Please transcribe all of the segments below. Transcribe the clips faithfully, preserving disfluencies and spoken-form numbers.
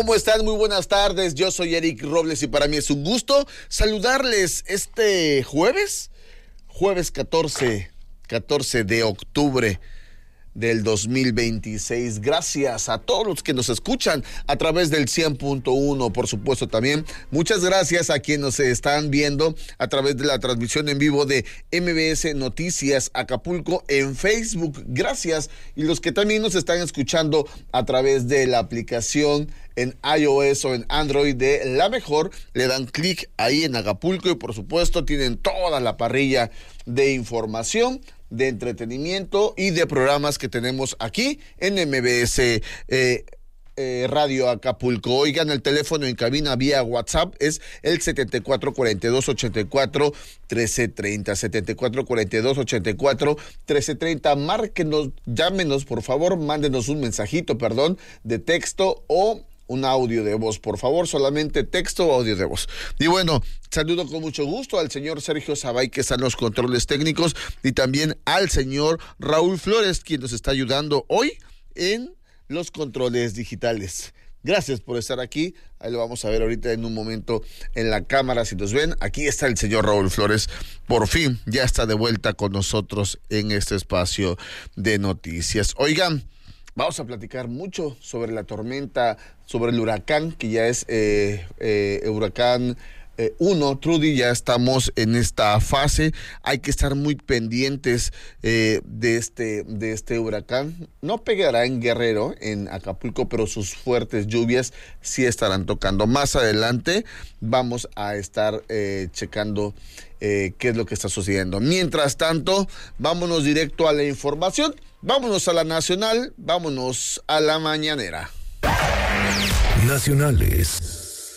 ¿Cómo están? Muy buenas tardes, yo soy Eric Robles y para mí es un gusto saludarles este jueves, jueves catorce de octubre del dos mil veintiséis. Gracias a todos los que nos escuchan a través del cien punto uno, por supuesto también. Muchas gracias a quienes nos están viendo a través de la transmisión en vivo de M B S Noticias Acapulco en Facebook. Gracias. Y los que también nos están escuchando a través de la aplicación en iOS o en Android de La Mejor, le dan clic ahí en Acapulco y por supuesto tienen toda la parrilla de información, de entretenimiento y de programas que tenemos aquí en M B S eh, eh, Radio Acapulco. Oigan, el teléfono en cabina vía WhatsApp es el setenta y cuatro cuarenta y dos ochenta y cuatro trece treinta, setenta y cuatro cuarenta y dos ochenta y cuatro trece treinta. Márquenos, llámenos, por favor, mándenos un mensajito, perdón, de texto o un audio de voz, por favor, solamente texto o audio de voz. Y bueno, saludo con mucho gusto al señor Sergio Zabay, que está en los controles técnicos, y también al señor Raúl Flores, quien nos está ayudando hoy en los controles digitales. Gracias por estar aquí. Ahí lo vamos a ver ahorita en un momento en la cámara, si nos ven. Aquí está el señor Raúl Flores. Por fin, ya está de vuelta con nosotros en este espacio de noticias. Oigan, vamos a platicar mucho sobre la tormenta, sobre el huracán, que ya es eh, eh, huracán eh, uno, Trudy. Ya estamos en esta fase. Hay que estar muy pendientes eh, de, este, de este huracán. No pegará en Guerrero, en Acapulco, pero sus fuertes lluvias sí estarán tocando. Más adelante vamos a estar eh, checando eh, qué es lo que está sucediendo. Mientras tanto, vámonos directo a la información. Vámonos a la nacional, vámonos a la mañanera. Nacionales.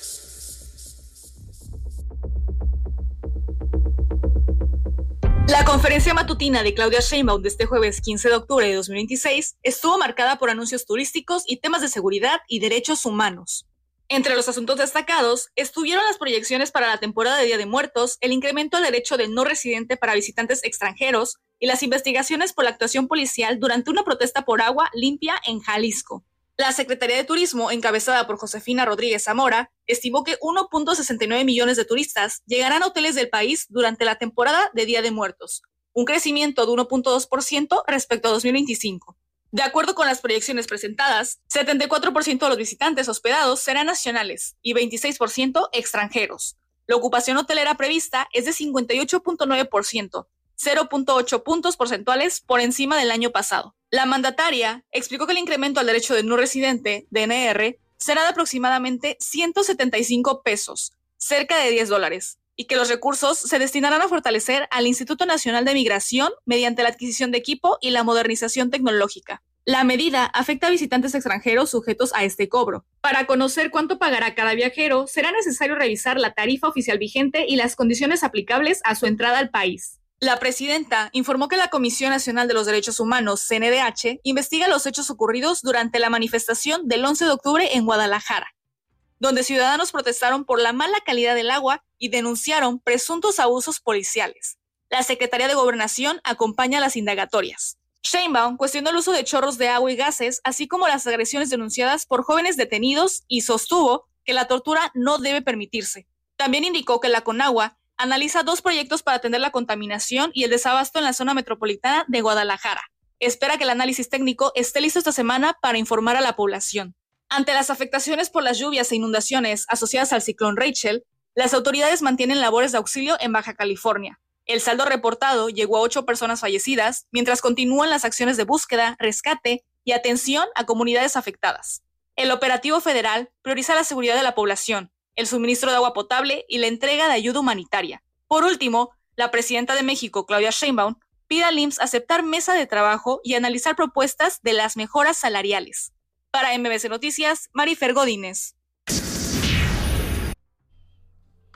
La conferencia matutina de Claudia Sheinbaum de este jueves quince de octubre de dos mil veintiséis estuvo marcada por anuncios turísticos y temas de seguridad y derechos humanos. Entre los asuntos destacados estuvieron las proyecciones para la temporada de Día de Muertos, el incremento al derecho de no residente para visitantes extranjeros y las investigaciones por la actuación policial durante una protesta por agua limpia en Jalisco. La Secretaría de Turismo, encabezada por Josefina Rodríguez Zamora, estimó que uno punto sesenta y nueve millones de turistas llegarán a hoteles del país durante la temporada de Día de Muertos, un crecimiento de uno punto dos por ciento respecto a dos mil veinticinco. De acuerdo con las proyecciones presentadas, setenta y cuatro por ciento de los visitantes hospedados serán nacionales y veintiséis por ciento extranjeros. La ocupación hotelera prevista es de cincuenta y ocho punto nueve por ciento, cero punto ocho puntos porcentuales por encima del año pasado. La mandataria explicó que el incremento al derecho de no residente, D N R, será de aproximadamente ciento setenta y cinco pesos, cerca de diez dólares, y que los recursos se destinarán a fortalecer al Instituto Nacional de Migración mediante la adquisición de equipo y la modernización tecnológica. La medida afecta a visitantes extranjeros sujetos a este cobro. Para conocer cuánto pagará cada viajero, será necesario revisar la tarifa oficial vigente y las condiciones aplicables a su entrada al país. La presidenta informó que la Comisión Nacional de los Derechos Humanos, C N D H, investiga los hechos ocurridos durante la manifestación del once de octubre en Guadalajara, donde ciudadanos protestaron por la mala calidad del agua y denunciaron presuntos abusos policiales. La Secretaría de Gobernación acompaña las indagatorias. Sheinbaum cuestionó el uso de chorros de agua y gases, así como las agresiones denunciadas por jóvenes detenidos, y sostuvo que la tortura no debe permitirse. También indicó que la Conagua analiza dos proyectos para atender la contaminación y el desabasto en la zona metropolitana de Guadalajara. Espera que el análisis técnico esté listo esta semana para informar a la población. Ante las afectaciones por las lluvias e inundaciones asociadas al ciclón Rachel, las autoridades mantienen labores de auxilio en Baja California. El saldo reportado llegó a ocho personas fallecidas, mientras continúan las acciones de búsqueda, rescate y atención a comunidades afectadas. El operativo federal prioriza la seguridad de la población, el suministro de agua potable y la entrega de ayuda humanitaria. Por último, la presidenta de México, Claudia Sheinbaum, pide al I M S S aceptar mesa de trabajo y analizar propuestas de las mejoras salariales. Para M B S Noticias, Marifer Godínez.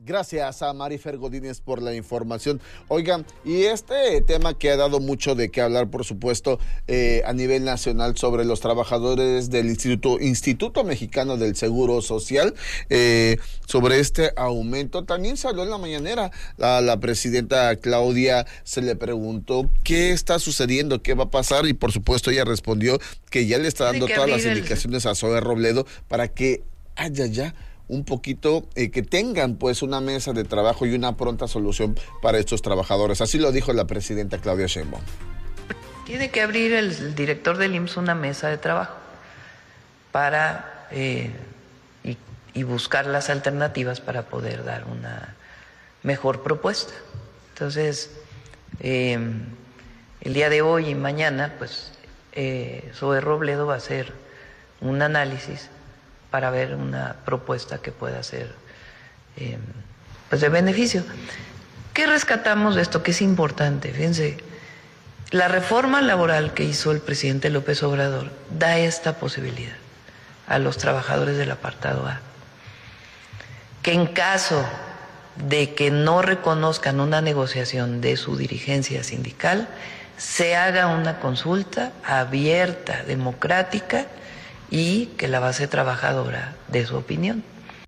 Gracias a Marifer Godínez por la información. Oigan, y este tema que ha dado mucho de qué hablar, por supuesto, eh, a nivel nacional sobre los trabajadores del Instituto, Instituto Mexicano del Seguro Social, eh, sobre este aumento. También se habló en la mañanera. A la presidenta Claudia se le preguntó qué está sucediendo, qué va a pasar, y por supuesto ella respondió que ya le está dando todas las indicaciones a Zoe Robledo para que haya ya un poquito, eh, que tengan pues una mesa de trabajo y una pronta solución para estos trabajadores. Así lo dijo la presidenta Claudia Sheinbaum. Tiene que abrir el, el director del I M S S una mesa de trabajo para eh, y, y buscar las alternativas para poder dar una mejor propuesta. Entonces, eh, el día de hoy y mañana, pues, eh, Zoe Robledo va a hacer un análisis para ver una propuesta que pueda ser eh, pues de beneficio. ¿Qué rescatamos de esto? Que es importante. Fíjense, la reforma laboral que hizo el presidente López Obrador da esta posibilidad a los trabajadores del apartado A, que en caso de que no reconozcan una negociación de su dirigencia sindical, se haga una consulta abierta, democrática, y que la base trabajadora dé su opinión.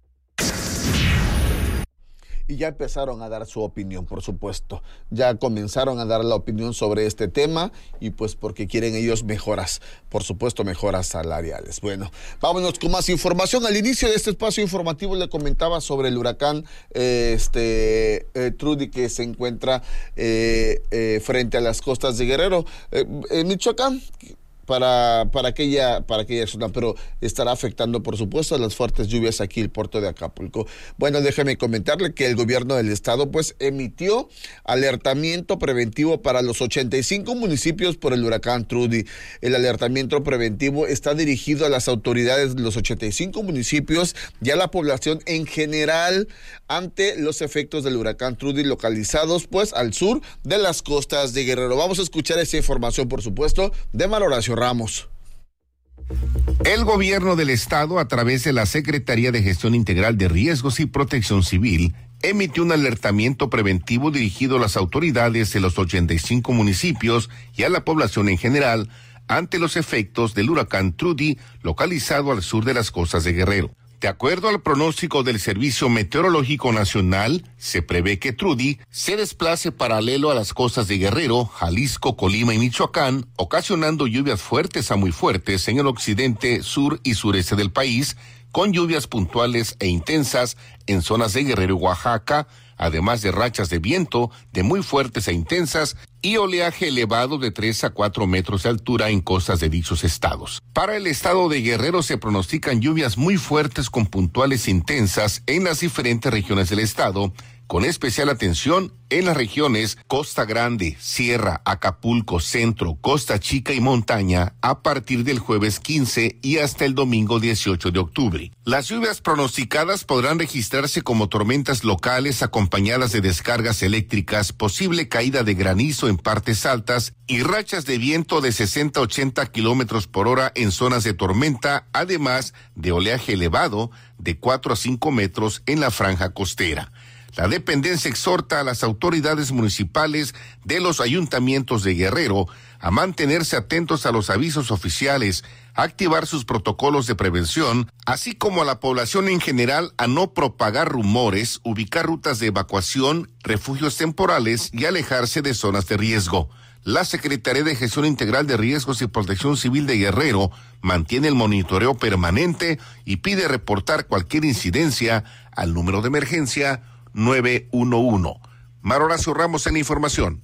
Y ya empezaron a dar su opinión, por supuesto. Ya comenzaron a dar la opinión sobre este tema, y pues porque quieren ellos mejoras, por supuesto mejoras salariales. Bueno, vámonos con más información. Al inicio de este espacio informativo le comentaba sobre el huracán eh, este eh, Trudy, que se encuentra eh, eh, frente a las costas de Guerrero, eh, en Michoacán. Para, para, aquella, para aquella zona, pero estará afectando, por supuesto, a las fuertes lluvias aquí el puerto de Acapulco. Bueno, déjeme comentarle que el gobierno del estado, pues, emitió alertamiento preventivo para los ochenta y cinco municipios por el huracán Trudy. El alertamiento preventivo está dirigido a las autoridades de los ochenta y cinco municipios y a la población en general ante los efectos del huracán Trudy localizados, pues, al sur de las costas de Guerrero. Vamos a escuchar esa información, por supuesto, de Horacio Ramos. El gobierno del estado, a través de la Secretaría de Gestión Integral de Riesgos y Protección Civil, emitió un alertamiento preventivo dirigido a las autoridades de los ochenta y cinco municipios y a la población en general ante los efectos del huracán Trudy localizado al sur de las costas de Guerrero. De acuerdo al pronóstico del Servicio Meteorológico Nacional, se prevé que Trudy se desplace paralelo a las costas de Guerrero, Jalisco, Colima y Michoacán, ocasionando lluvias fuertes a muy fuertes en el occidente, sur y sureste del país, con lluvias puntuales e intensas en zonas de Guerrero y Oaxaca, además de rachas de viento de muy fuertes e intensas y oleaje elevado de tres a cuatro metros de altura en costas de dichos estados. Para el estado de Guerrero se pronostican lluvias muy fuertes con puntuales intensas en las diferentes regiones del estado, con especial atención en las regiones Costa Grande, Sierra, Acapulco, Centro, Costa Chica y Montaña a partir del jueves quince y hasta el domingo dieciocho de octubre. Las lluvias pronosticadas podrán registrarse como tormentas locales acompañadas de descargas eléctricas, posible caída de granizo en partes altas y rachas de viento de sesenta a ochenta kilómetros por hora en zonas de tormenta, además de oleaje elevado de cuatro a cinco metros en la franja costera. La dependencia exhorta a las autoridades municipales de los ayuntamientos de Guerrero a mantenerse atentos a los avisos oficiales, a activar sus protocolos de prevención, así como a la población en general a no propagar rumores, ubicar rutas de evacuación, refugios temporales y alejarse de zonas de riesgo. La Secretaría de Gestión Integral de Riesgos y Protección Civil de Guerrero mantiene el monitoreo permanente y pide reportar cualquier incidencia al número de emergencia nueve uno uno. Mar Horacio Ramos en la información.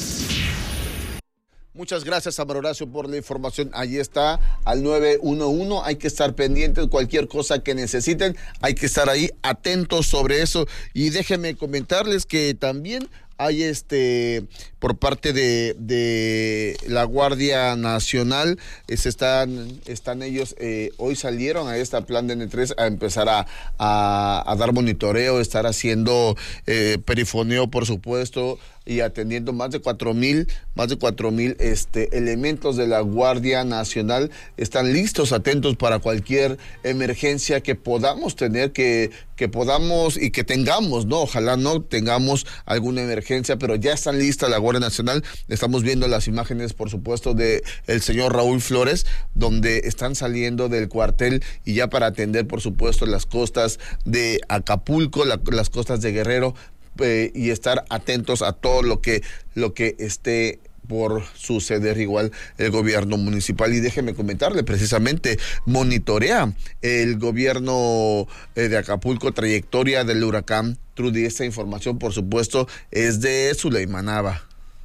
Muchas gracias, Amar Horacio, por la información. Allí está, al nueve uno uno. Hay que estar pendientes, cualquier cosa que necesiten, hay que estar ahí atentos sobre eso. Y déjenme comentarles que también hay este, por parte de, de la Guardia Nacional, es, están, están ellos, eh, hoy salieron a esta plan de N tres a empezar a, a, a dar monitoreo, estar haciendo eh, perifoneo, por supuesto, y atendiendo más de cuatro mil, más de cuatro mil este, elementos de la Guardia Nacional. Están listos, atentos para cualquier emergencia que podamos tener, que, que podamos y que tengamos, ¿no? Ojalá no tengamos alguna emergencia, pero ya están listas la Guardia Nacional. Estamos viendo las imágenes, por supuesto, de el señor Raúl Flores, donde están saliendo del cuartel y ya para atender, por supuesto, las costas de Acapulco, la, las costas de Guerrero, eh, y estar atentos a todo lo que, lo que esté por suceder. Igual el gobierno municipal, y déjeme comentarle, precisamente monitorea el gobierno eh, de Acapulco trayectoria del huracán Trudy. Esta información, por supuesto, es de Zuleima Nava.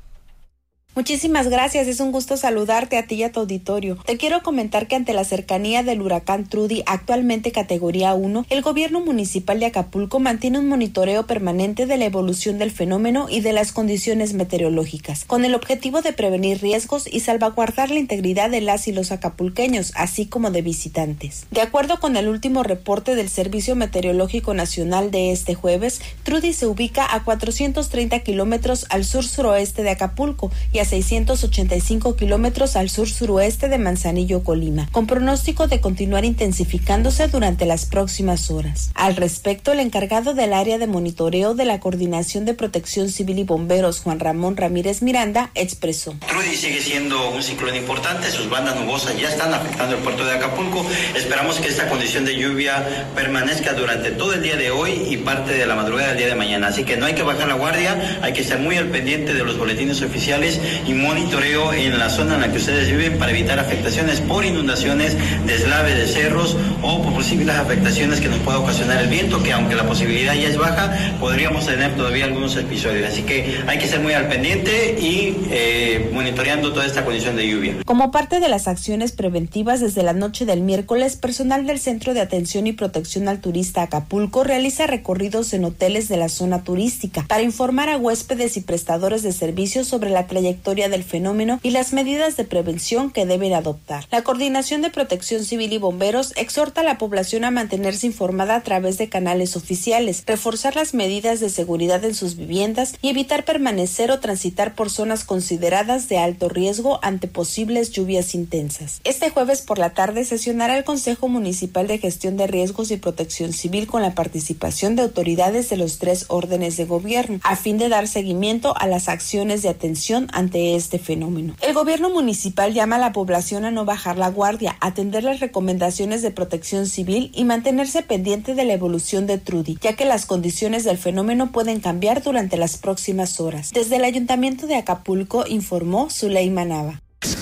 Muchísimas gracias, es un gusto saludarte a ti y a tu auditorio. Te quiero comentar que ante la cercanía del huracán Trudy, actualmente categoría uno, el gobierno municipal de Acapulco mantiene un monitoreo permanente de la evolución del fenómeno y de las condiciones meteorológicas, con el objetivo de prevenir riesgos y salvaguardar la integridad de las y los acapulqueños, así como de visitantes. De acuerdo con el último reporte del Servicio Meteorológico Nacional de este jueves, Trudy se ubica a cuatrocientos treinta kilómetros al sur-suroeste de Acapulco y a seiscientos ochenta y cinco kilómetros al sur-suroeste de Manzanillo, Colima, con pronóstico de continuar intensificándose durante las próximas horas. Al respecto, el encargado del área de monitoreo de la Coordinación de Protección Civil y Bomberos, Juan Ramón Ramírez Miranda, expresó: Trudy sigue siendo un ciclón importante, sus bandas nubosas ya están afectando el puerto de Acapulco. Esperamos que esta condición de lluvia permanezca durante todo el día de hoy y parte de la madrugada del día de mañana. Así que no hay que bajar la guardia, hay que estar muy al pendiente de los boletines oficiales y monitoreo en la zona en la que ustedes viven para evitar afectaciones por inundaciones, deslave de cerros o por posibles afectaciones que nos pueda ocasionar el viento, que aunque la posibilidad ya es baja, podríamos tener todavía algunos episodios. Así que hay que ser muy al pendiente y eh, monitoreando toda esta condición de lluvia. Como parte de las acciones preventivas, desde la noche del miércoles, personal del Centro de Atención y Protección al Turista Acapulco realiza recorridos en hoteles de la zona turística para informar a huéspedes y prestadores de servicios sobre la trayectoria del fenómeno y las medidas de prevención que deben adoptar. La Coordinación de Protección Civil y Bomberos exhorta a la población a mantenerse informada a través de canales oficiales, reforzar las medidas de seguridad en sus viviendas y evitar permanecer o transitar por zonas consideradas de alto riesgo ante posibles lluvias intensas. Este jueves por la tarde sesionará el Consejo Municipal de Gestión de Riesgos y Protección Civil con la participación de autoridades de los tres órdenes de gobierno, a fin de dar seguimiento a las acciones de atención ante este fenómeno. El gobierno municipal llama a la población a no bajar la guardia, atender las recomendaciones de protección civil y mantenerse pendiente de la evolución de Trudy, ya que las condiciones del fenómeno pueden cambiar durante las próximas horas. Desde el Ayuntamiento de Acapulco informó Zuleima Nava.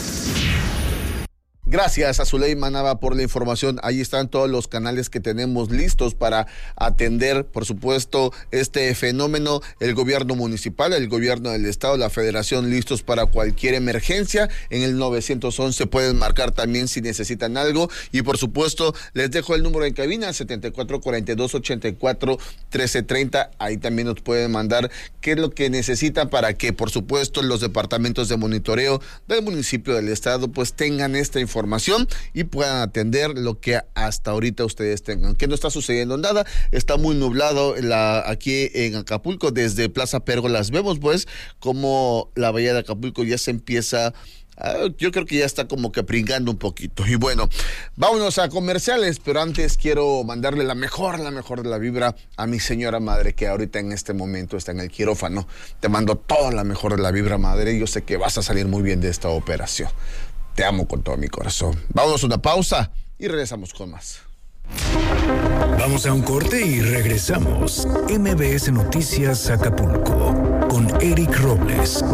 Gracias a Zuleima Nava por la información. Ahí están todos los canales que tenemos listos para atender, por supuesto, este fenómeno. El gobierno municipal, el gobierno del estado, la federación, listos para cualquier emergencia. En el novecientos once pueden marcar también si necesitan algo. Y por supuesto, les dejo el número en cabina, setenta y cuatro cuarenta y dos ochenta y cuatro trece treinta. Ahí también nos pueden mandar qué es lo que necesitan para que, por supuesto, los departamentos de monitoreo del municipio, del estado, pues tengan esta información y puedan atender lo que hasta ahorita ustedes tengan. Que no está sucediendo nada, está muy nublado la, aquí en Acapulco, desde Plaza Pérgolas vemos pues como la bahía de Acapulco ya se empieza, uh, yo creo que ya está como que pringando un poquito. Y bueno, vámonos a comerciales, pero antes quiero mandarle la mejor, la mejor de la vibra a mi señora madre, que ahorita en este momento está en el quirófano. Te mando toda la mejor de la vibra, madre, y yo sé que vas a salir muy bien de esta operación. Te amo con todo mi corazón. Vamos a una pausa y regresamos con más. Vamos a un corte y regresamos. M B S Noticias Acapulco con Eric Robles.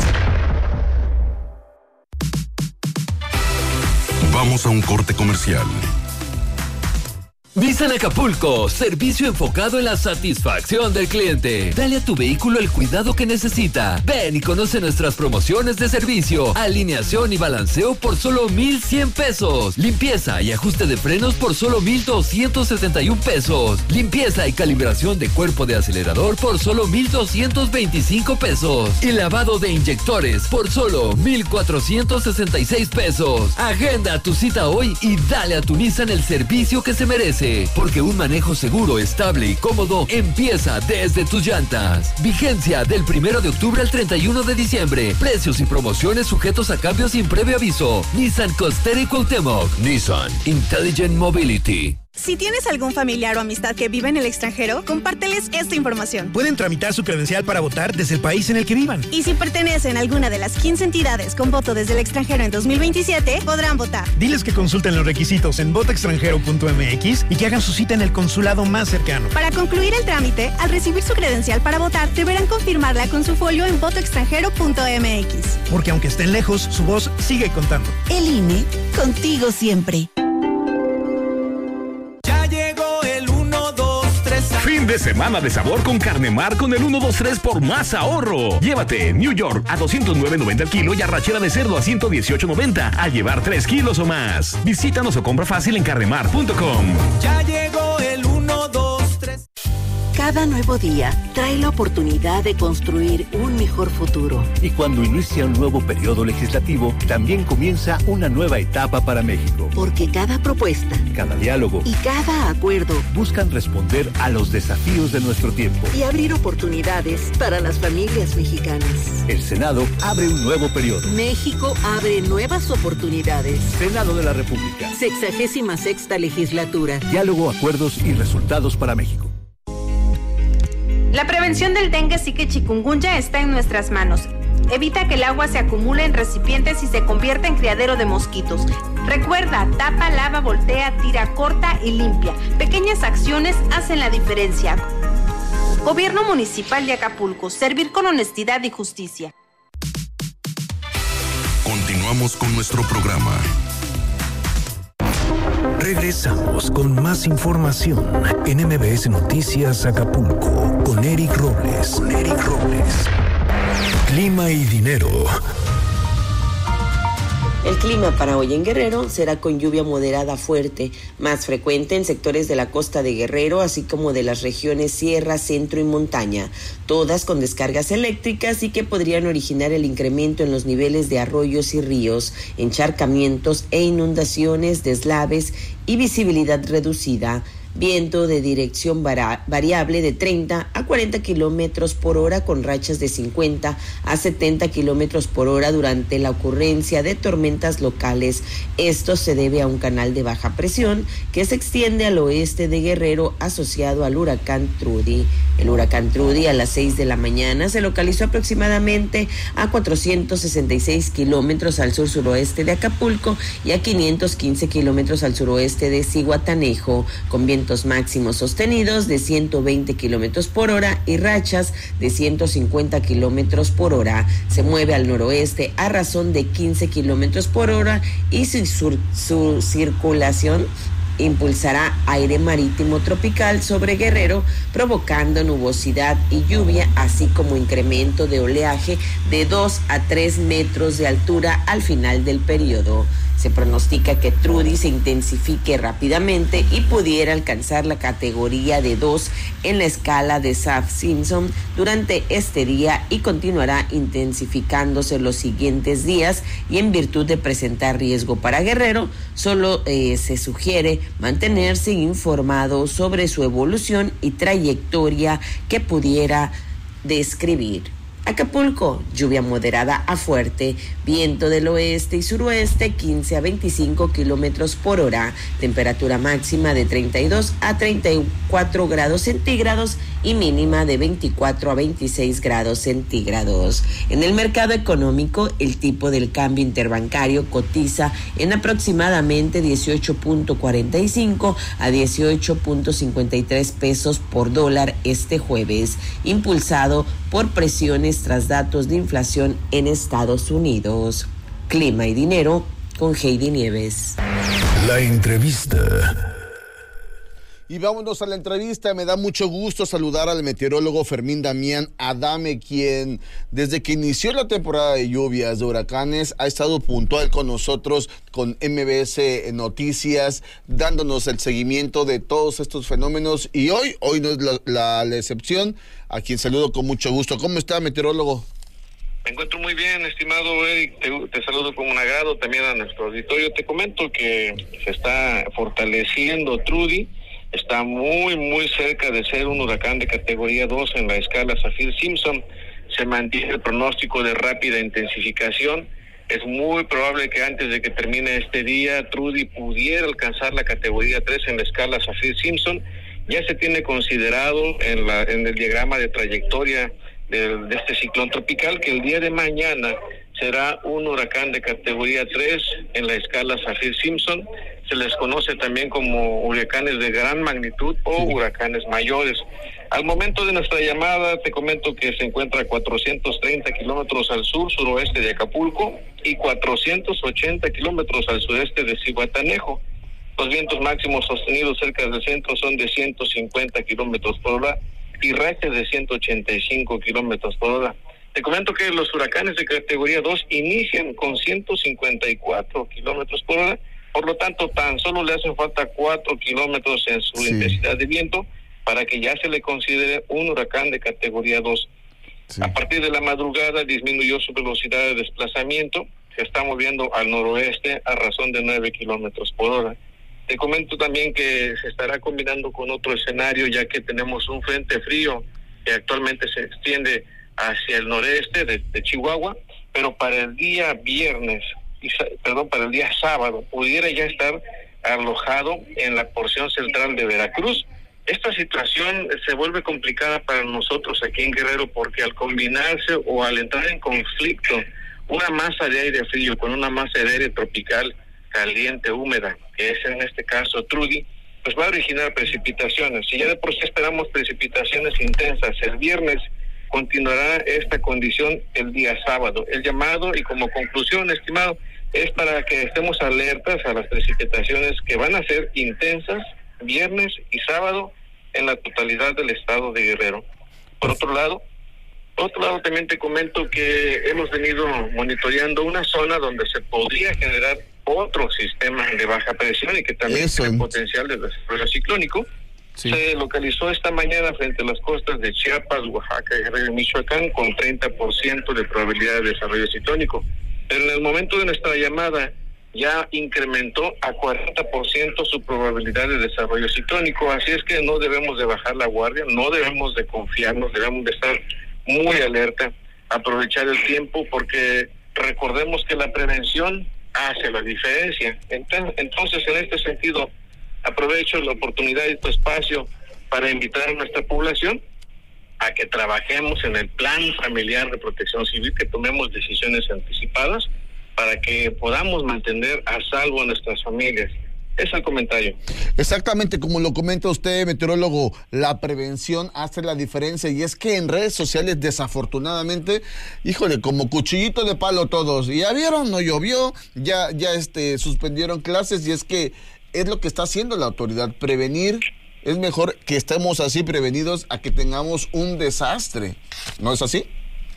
Vamos a un corte comercial. Nissan Acapulco, servicio enfocado en la satisfacción del cliente. Dale a tu vehículo el cuidado que necesita. Ven y conoce nuestras promociones de servicio, alineación y balanceo por solo mil cien pesos. Limpieza y ajuste de frenos por solo mil doscientos setenta y un pesos. Limpieza y calibración de cuerpo de acelerador por solo mil doscientos veinticinco pesos. Y lavado de inyectores por solo mil cuatrocientos sesenta y seis pesos. Agenda tu cita hoy y dale a tu Nissan el servicio que se merece. Prepárate, porque un manejo seguro, estable y cómodo empieza desde tus llantas. Vigencia del primero de octubre al treinta y uno de diciembre. Precios y promociones sujetos a cambios sin previo aviso. Nissan Coastera y Cuauhtémoc. Nissan Intelligent Mobility. Si tienes algún familiar o amistad que vive en el extranjero, compárteles esta información. Pueden tramitar su credencial para votar desde el país en el que vivan. Y si pertenecen a alguna de las quince entidades con voto desde el extranjero en dos mil veintisiete, podrán votar. Diles que consulten los requisitos en vota extranjero punto m x y que hagan su cita en el consulado más cercano. Para concluir el trámite, al recibir su credencial para votar, deberán confirmarla con su folio en voto extranjero punto m x. Porque aunque estén lejos, su voz sigue contando. El I N E, contigo siempre. Fin de semana de sabor con Carnemar con el uno dos tres por más ahorro. Llévate New York a doscientos nueve noventa el kilo y arrachera de cerdo a ciento dieciocho noventa al llevar tres kilos o más. Visítanos o compra fácil en carnemar punto com. Ya llegó el uno dos tres. Cada nuevo día trae la oportunidad de construir un mejor futuro. Y cuando inicia un nuevo periodo legislativo, también comienza una nueva etapa para México. Porque cada propuesta, cada diálogo y cada acuerdo buscan responder a los desafíos de nuestro tiempo y abrir oportunidades para las familias mexicanas. El Senado abre un nuevo periodo. México abre nuevas oportunidades. Senado de la República. Sexagésima sexta legislatura. Diálogo, acuerdos y resultados para México. La prevención del dengue, zika y chikungunya está en nuestras manos. Evita que el agua se acumule en recipientes y se convierta en criadero de mosquitos. Recuerda, tapa, lava, voltea, tira, corta y limpia. Pequeñas acciones hacen la diferencia. Gobierno Municipal de Acapulco. Servir con honestidad y justicia. Continuamos con nuestro programa. Regresamos con más información en M B S Noticias Acapulco con Eric Robles. Con Eric Robles. Clima y dinero. El clima para hoy en Guerrero será con lluvia moderada fuerte, más frecuente en sectores de la costa de Guerrero, así como de las regiones sierra, centro y montaña, todas con descargas eléctricas y que podrían originar el incremento en los niveles de arroyos y ríos, encharcamientos e inundaciones, deslaves y visibilidad reducida. Viento de dirección vara- variable de treinta a cuarenta kilómetros por hora con rachas de cincuenta a setenta kilómetros por hora durante la ocurrencia de tormentas locales. Esto se debe a un canal de baja presión que se extiende al oeste de Guerrero asociado al huracán Trudy. El huracán Trudy a las seis de la mañana se localizó aproximadamente a cuatrocientos sesenta y seis kilómetros al sur-suroeste de Acapulco y a quinientos quince kilómetros al suroeste de Zihuatanejo, con vientos máximos sostenidos de ciento veinte kilómetros por hora y rachas de ciento cincuenta kilómetros por hora. Se mueve al noroeste a razón de quince kilómetros por hora y su, su, su circulación impulsará aire marítimo tropical sobre Guerrero, provocando nubosidad y lluvia, así como incremento de oleaje de dos a tres metros de altura al final del periodo. Se pronostica que Trudy se intensifique rápidamente y pudiera alcanzar la categoría de dos en la escala de Saffir-Simpson durante este día y continuará intensificándose los siguientes días, y en virtud de presentar riesgo para Guerrero, solo eh, se sugiere mantenerse informado sobre su evolución y trayectoria que pudiera describir. Acapulco, lluvia moderada a fuerte, viento del oeste y suroeste quince a veinticinco kilómetros por hora, temperatura máxima de treinta y dos a treinta y cuatro grados centígrados y mínima de veinticuatro a veintiséis grados centígrados. En el mercado económico, el tipo del cambio interbancario cotiza en aproximadamente dieciocho punto cuarenta y cinco a dieciocho punto cincuenta y tres pesos por dólar este jueves, impulsado por presiones tras datos de inflación en Estados Unidos. Clima y dinero con Heidi Nieves. La entrevista. Y vámonos a la entrevista. Me da mucho gusto saludar al meteorólogo Fermín Damián Adame, quien desde que inició la temporada de lluvias, de huracanes, ha estado puntual con nosotros, con M B S Noticias, dándonos el seguimiento de todos estos fenómenos. Y hoy, hoy no es la, la, la excepción, a quien saludo con mucho gusto. ¿Cómo está, meteorólogo? Me encuentro muy bien, estimado Eric, te, te saludo con un agrado también a nuestro auditorio. Te comento que se está fortaleciendo Trudy, está muy, muy cerca de ser un huracán de categoría dos en la escala Saffir-Simpson. Se mantiene el pronóstico de rápida intensificación. Es muy probable que antes de que termine este día, Trudy pudiera alcanzar la categoría tres en la escala Saffir-Simpson. Ya se tiene considerado en, la, en el diagrama de trayectoria de, de este ciclón tropical que el día de mañana será un huracán de categoría tres en la escala Saffir-Simpson. Se les conoce también como huracanes de gran magnitud o huracanes mayores. Al momento de nuestra llamada, te comento que se encuentra a cuatrocientos treinta kilómetros al sur, suroeste de Acapulco y cuatrocientos ochenta kilómetros al sureste de Zihuatanejo. Los vientos máximos sostenidos cerca del centro son de ciento cincuenta kilómetros por hora y rachas de ciento ochenta y cinco kilómetros por hora. Te comento que los huracanes de categoría dos inician con ciento cincuenta y cuatro kilómetros por hora, por lo tanto tan solo le hacen falta cuatro kilómetros en su sí. intensidad de viento para que ya se le considere un huracán de categoría dos. Sí. A partir de la madrugada disminuyó su velocidad de desplazamiento, se está moviendo al noroeste a razón de nueve kilómetros por hora. Te comento también que se estará combinando con otro escenario, ya que tenemos un frente frío que actualmente se extiende hacia el noreste de, de Chihuahua, pero para el día viernes, y, perdón, para el día sábado, pudiera ya estar alojado en la porción central de Veracruz. Esta situación se vuelve complicada para nosotros aquí en Guerrero porque al combinarse o al entrar en conflicto una masa de aire frío con una masa de aire tropical caliente, húmeda, que es en este caso Trudy, pues va a originar precipitaciones. Si ya de por sí esperamos precipitaciones intensas el viernes, continuará esta condición el día sábado. El llamado y como conclusión, estimado, es para que estemos alertas a las precipitaciones que van a ser intensas viernes y sábado en la totalidad del estado de Guerrero. Por otro lado, por otro lado también te comento que hemos venido monitoreando una zona donde se podría generar otro sistema de baja presión y que también Eso. tiene potencial de desarrollo ciclónico. Sí. Se localizó esta mañana frente a las costas de Chiapas, Oaxaca y Guerrero y Michoacán con treinta por ciento de probabilidad de desarrollo ciclónico. Pero en el momento de nuestra llamada ya incrementó a cuarenta por ciento su probabilidad de desarrollo ciclónico, así es que no debemos de bajar la guardia, no debemos de confiarnos, debemos de estar muy alerta, aprovechar el tiempo, porque recordemos que la prevención hace la diferencia. Entonces, en este sentido, aprovecho la oportunidad de tu espacio para invitar a nuestra población a que trabajemos en el plan familiar de protección civil, que tomemos decisiones anticipadas para que podamos mantener a salvo a nuestras familias. Es el comentario. Exactamente como lo comenta usted, meteorólogo, la prevención hace la diferencia, y es que en redes sociales desafortunadamente, híjole, como cuchillito de palo todos, ya vieron, no llovió, ya, ya este, suspendieron clases, y es que es lo que está haciendo la autoridad, prevenir. Es mejor que estemos así prevenidos a que tengamos un desastre, ¿no es así?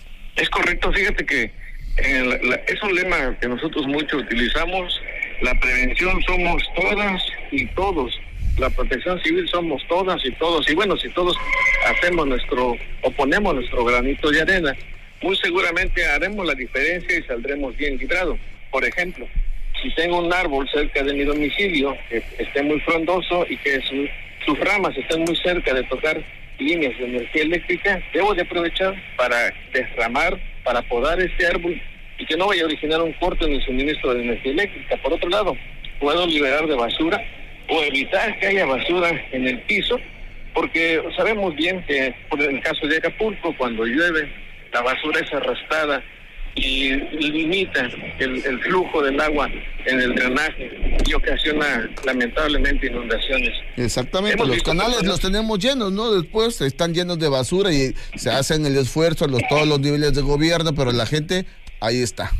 Es correcto, fíjate que eh, la, la, es un lema que nosotros mucho utilizamos. La prevención somos todas y todos. La protección civil somos todas y todos. Y bueno, si todos hacemos nuestro, o ponemos nuestro granito de arena, muy seguramente haremos la diferencia y saldremos bien librados. Por ejemplo, si tengo un árbol cerca de mi domicilio que esté muy frondoso y que su, sus ramas estén muy cerca de tocar líneas de energía eléctrica, debo de aprovechar para desramar, para podar este árbol y que no vaya a originar un corte en el suministro de energía eléctrica. Por otro lado, puedo liberar de basura o evitar que haya basura en el piso, porque sabemos bien que, por el caso de Acapulco, cuando llueve, la basura es arrastrada y limita el, el flujo del agua en el drenaje y ocasiona lamentablemente inundaciones. Exactamente, Hemos los canales personas... los tenemos llenos, ¿no? Después están llenos de basura y se hacen el esfuerzo a los, todos los niveles de gobierno, pero la gente ahí está.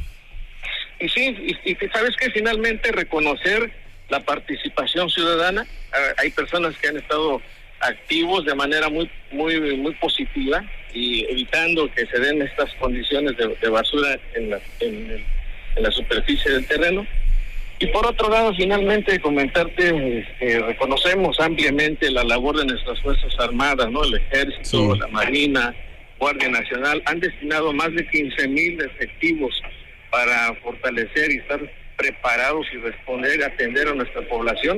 Y sí, y, y sabes que finalmente reconocer la participación ciudadana, hay personas que han estado activos de manera muy muy muy positiva y evitando que se den estas condiciones de, de basura en la, en, el, en la superficie del terreno. Y por otro lado, finalmente comentarte, eh, reconocemos ampliamente la labor de nuestras Fuerzas Armadas, ¿no? El Ejército, sí. la Marina, Guardia Nacional, han destinado más de quince mil efectivos para fortalecer y estar preparados y responder, atender a nuestra población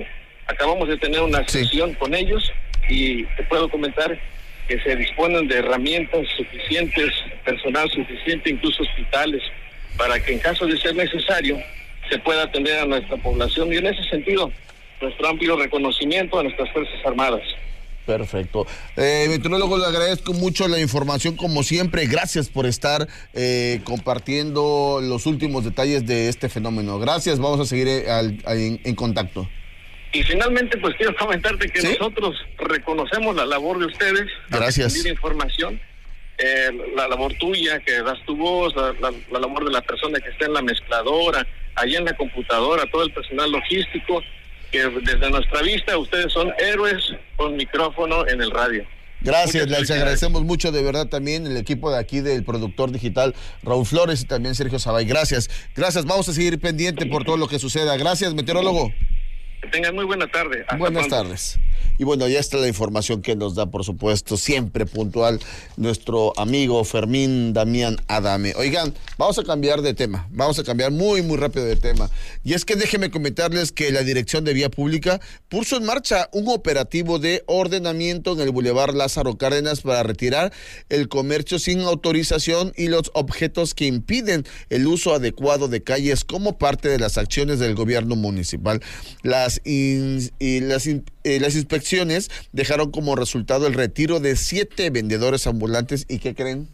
Acabamos de tener una sesión sí. con ellos y te puedo comentar que se disponen de herramientas suficientes, personal suficiente, incluso hospitales, para que en caso de ser necesario se pueda atender a nuestra población, y en ese sentido nuestro amplio reconocimiento a nuestras Fuerzas Armadas. Perfecto. Eh, meteorólogo, le agradezco mucho la información como siempre. Gracias por estar eh, compartiendo los últimos detalles de este fenómeno. Gracias, vamos a seguir eh, al, al, en, en contacto. Y finalmente, pues quiero comentarte que ¿Sí? nosotros reconocemos la labor de ustedes. Gracias. Difundir información, eh, la labor tuya, que das tu voz, la, la, la labor de la persona que está en la mezcladora, allá en la computadora, todo el personal logístico, que desde nuestra vista ustedes son héroes con micrófono en el radio. Gracias, les agradecemos mucho, de verdad, también el equipo de aquí del productor digital Raúl Flores y también Sergio Sabay. Gracias, gracias, vamos a seguir pendiente por todo lo que suceda. Gracias, meteorólogo. Que tengan muy buena tarde. Hasta Buenas pronto. tardes. Y bueno, ya está la información que nos da, por supuesto, siempre puntual, nuestro amigo Fermín Damián Adame. Oigan, vamos a cambiar de tema, vamos a cambiar muy, muy rápido de tema. Y es que déjenme comentarles que la Dirección de Vía Pública puso en marcha un operativo de ordenamiento en el Boulevard Lázaro Cárdenas para retirar el comercio sin autorización y los objetos que impiden el uso adecuado de calles como parte de las acciones del gobierno municipal. Las, in, y las, in, eh, las inspecciones dejaron como resultado el retiro de siete vendedores ambulantes y ¿qué creen?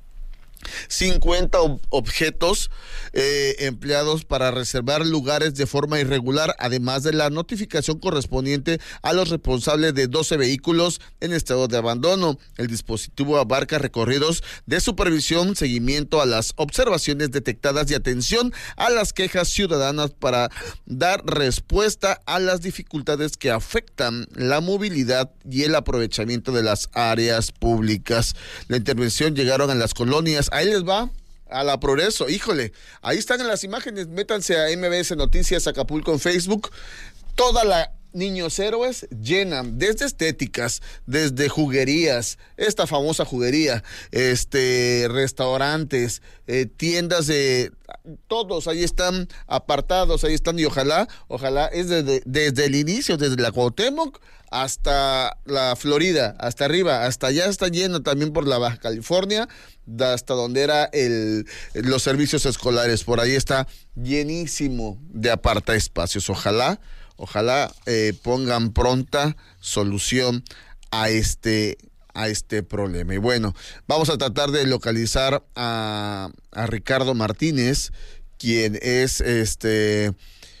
cincuenta ob- objetos eh, empleados para reservar lugares de forma irregular, además de la notificación correspondiente a los responsables de doce vehículos en estado de abandono. El dispositivo abarca recorridos de supervisión, seguimiento a las observaciones detectadas y atención a las quejas ciudadanas para dar respuesta a las dificultades que afectan la movilidad y el aprovechamiento de las áreas públicas. La intervención llegaron a las colonias. Ahí les va, a la Progreso, híjole, ahí están en las imágenes, métanse a M B S Noticias Acapulco en Facebook, toda la Niños Héroes llena, desde estéticas, desde juguerías, esta famosa juguería, este, restaurantes, eh, tiendas de, todos ahí están apartados, ahí están, y ojalá, ojalá es desde, desde el inicio, desde la Cuauhtémoc hasta la Florida, hasta arriba, hasta allá está lleno también por la Baja California, hasta donde era el, los servicios escolares, por ahí está llenísimo de aparta espacios. Ojalá, ojalá eh, pongan pronta solución a este, a este problema. Y bueno, vamos a tratar de localizar a, a Ricardo Martínez, quien es este...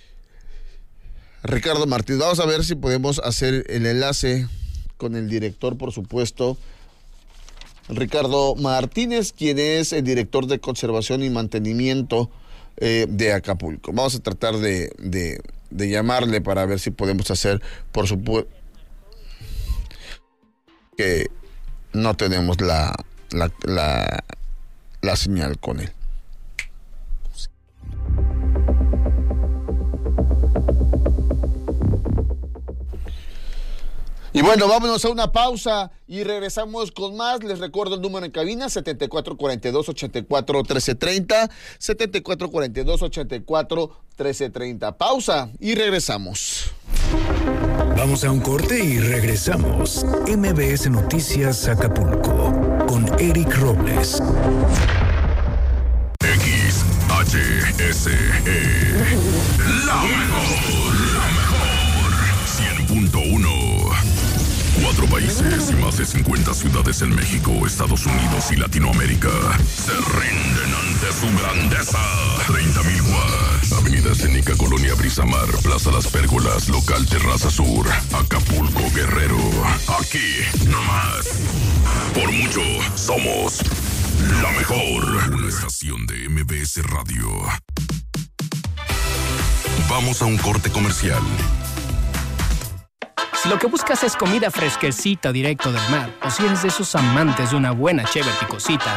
Ricardo Martínez, vamos a ver si podemos hacer el enlace con el director, por supuesto. Ricardo Martínez, quien es el director de conservación y mantenimiento eh, de Acapulco. Vamos a tratar de, de, de llamarle para ver si podemos hacer, por supuesto, que no tenemos la, la, la, la señal con él. Y bueno, vámonos a una pausa y regresamos con más. Les recuerdo el número en cabina, setenta y cuatro cuarenta y dos, ochenta y cuatro, trece treinta, setenta y cuatro cuarenta y dos, ochenta y cuatro, trece treinta. Pausa y regresamos. Vamos a un corte y regresamos. M B S Noticias Acapulco con Eric Robles. X H S E. La mejor, la mejor. cien punto uno. Cuatro países y más de cincuenta ciudades en México, Estados Unidos y Latinoamérica se rinden ante su grandeza. treinta mil watts. Avenida Escénica, Colonia Brisamar, Plaza Las Pérgolas, Local Terraza Sur, Acapulco, Guerrero. Aquí, nomás. Por mucho, somos la mejor. Una estación de M B S Radio. Vamos a un corte comercial. Si lo que buscas es comida fresquecita directo del mar, o si eres de esos amantes de una buena chévere picosita,